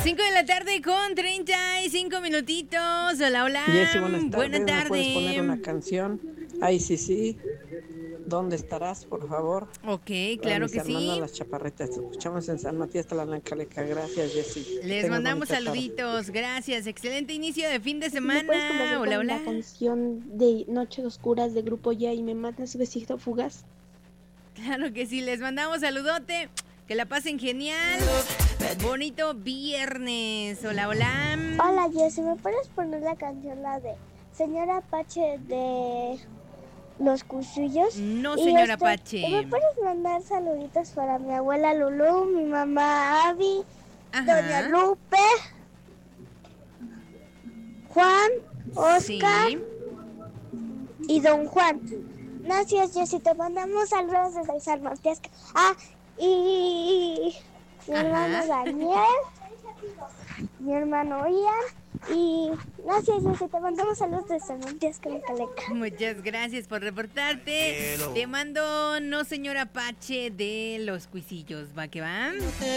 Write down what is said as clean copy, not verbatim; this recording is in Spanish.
5 de la tarde con 35 minutitos. Hola, hola. Jessy, buenas tardes. Buenas tardes. ¿Me puedes poner una canción? Ay, sí. ¿Dónde estarás, por favor? Ok, Para claro mis que hermanas, sí. las chaparritas. Escuchamos en San Matías Tlalancaneca. Gracias, Jessy. Les mandamos saluditos. Gracias. Excelente inicio de fin de ¿Me puedes semana. complacer Hola, con hola. la canción de Noches Oscuras de Grupo Ya y me mandas besito fugaz? Claro que sí. Les mandamos saludote. Que la pasen genial. Bonito viernes. Hola, hola. Hola, Jessy, ¿me puedes poner la canción, la de Señora Apache de Los Cuchillos? No, señora Apache. ¿Y me puedes mandar saluditos para mi abuela Lulú, mi mamá Abby, Ajá. doña Lupe, Juan, Oscar Sí. y don Juan? Gracias, Jessy, te mandamos saludos desde San Matías. Y mi hermano Daniel, mi hermano Ian, y gracias, Jessy, te mandamos saludos desde San Matías, Caleca. Muchas gracias por reportarte. Te mando No Señora Apache de Los Cuisillos. ¿Va que va?